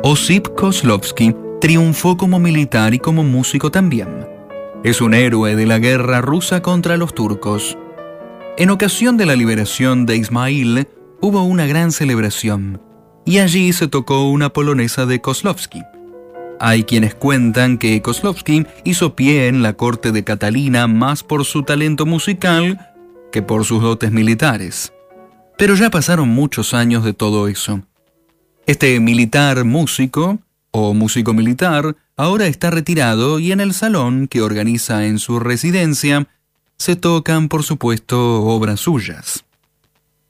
Osip Koslowski triunfó como militar y como músico también. Es un héroe de la guerra rusa contra los turcos. En ocasión de la liberación de Ismail, hubo una gran celebración, y allí se tocó una polonesa de Koslowski. Hay quienes cuentan que Koslowski hizo pie en la corte de Catalina más por su talento musical que por sus dotes militares. Pero ya pasaron muchos años de todo eso. Este militar músico, o músico militar, ahora está retirado y en el salón que organiza en su residencia se tocan, por supuesto, obras suyas.